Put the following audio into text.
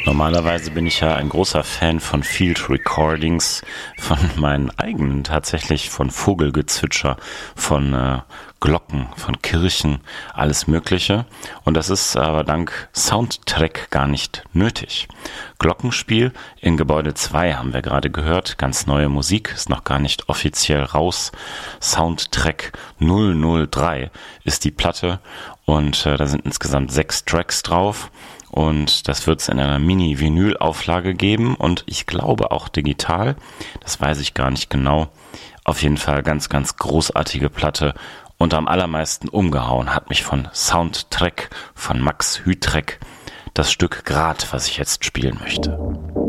Normalerweise bin ich ja ein großer Fan von Field Recordings, von meinen eigenen, tatsächlich von Vogelgezwitscher, von Glocken, von Kirchen, alles Mögliche. Und das ist aber dank Soundtrack gar nicht nötig. Glockenspiel in Gebäude 2 haben wir gerade gehört. Ganz neue Musik, ist noch gar nicht offiziell raus. Soundtrack 003 ist die Platte und da sind insgesamt 6 Tracks drauf. Und das wird es in einer Mini-Vinyl-Auflage geben und ich glaube auch digital. Das weiß ich gar nicht genau. Auf jeden Fall ganz, ganz großartige Platte. Und am allermeisten umgehauen hat mich von Soundtrack von Max Hüttrek das Stück Grad, was ich jetzt spielen möchte.